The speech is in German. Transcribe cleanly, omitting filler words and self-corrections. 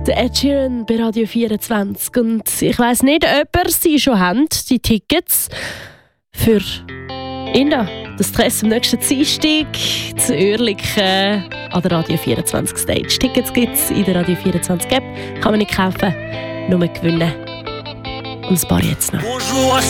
Der Ed Sheeran bei Radio 24. Und ich weiss nicht, ob ihr sie schon habt, die Tickets für Inda, das Stress am nächsten Dienstag zu Oerlikon an der Radio 24 Stage. Tickets gibt es in der Radio 24 App, kann man nicht kaufen, nur gewinnen. Und ein paar jetzt noch.